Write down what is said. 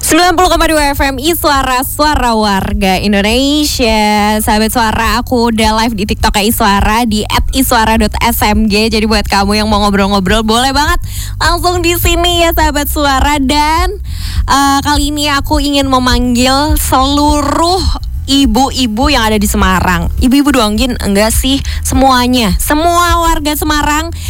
90,2 FM Suara Warga Indonesia. Sahabat Suara, aku udah live di TikTok Iswara di @iswara.smg. Jadi buat kamu yang mau ngobrol-ngobrol boleh banget langsung di sini ya sahabat Suara. Dan kali ini aku ingin memanggil seluruh ibu-ibu yang ada di Semarang. Ibu-ibu doang, Gin? Enggak sih, semuanya. Semua warga Semarang